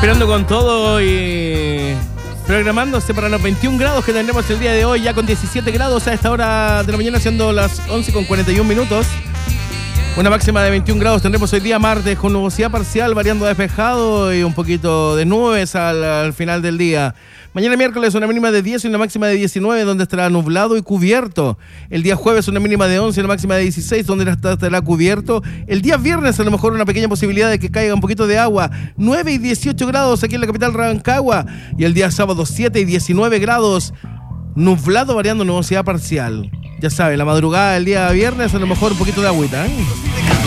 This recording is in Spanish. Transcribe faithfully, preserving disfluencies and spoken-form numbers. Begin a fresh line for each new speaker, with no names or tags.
Esperando con todo y programándose para los veintiún grados que tendremos el día de hoy, ya con diecisiete grados a esta hora de la mañana, siendo las once con cuarenta y un minutos. Una máxima de veintiún grados tendremos hoy día martes, con nubosidad parcial, variando a despejado y un poquito de nubes al, al final del día. Mañana miércoles una mínima de diez y una máxima de diecinueve, donde estará nublado y cubierto. El día jueves una mínima de once y una máxima de dieciséis, donde estará cubierto. El día viernes a lo mejor una pequeña posibilidad de que caiga un poquito de agua. nueve y dieciocho grados aquí en la capital Rancagua. Y el día sábado siete y diecinueve grados, nublado variando nubosidad parcial. Ya saben, la madrugada del día viernes a lo mejor un poquito de agüita, ¿eh?